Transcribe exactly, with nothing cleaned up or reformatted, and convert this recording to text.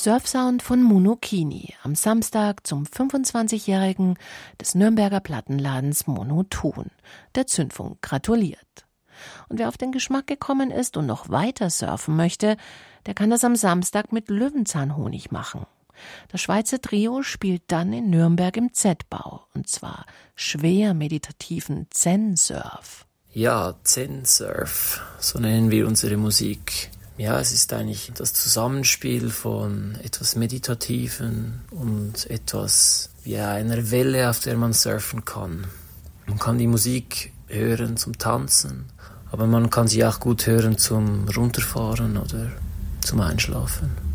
Surfsound von Monokini am Samstag zum fünfundzwanzigjährigen des Nürnberger Plattenladens Monoton. Der Zündfunk gratuliert. Und wer auf den Geschmack gekommen ist und noch weiter surfen möchte, der kann das am Samstag mit Löwenzahnhonig machen. Das Schweizer Trio spielt dann in Nürnberg im Z-Bau, und zwar schwer meditativen Zen-Surf. Ja, Zen-Surf, so nennen wir unsere Musik. Ja, es ist eigentlich das Zusammenspiel von etwas Meditativen und etwas wie einer Welle, auf der man surfen kann. Man kann die Musik hören zum Tanzen, aber man kann sie auch gut hören zum Runterfahren oder zum Einschlafen.